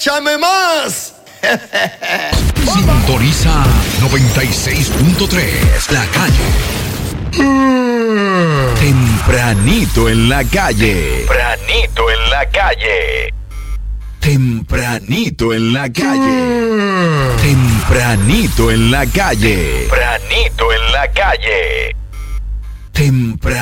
¡Échame más! Sintoniza 96.3 La Calle. Tempranito en la calle. Tempranito en la calle. Tempranito en la calle. Tempranito en la calle. Tempranito en la calle. Tempranito.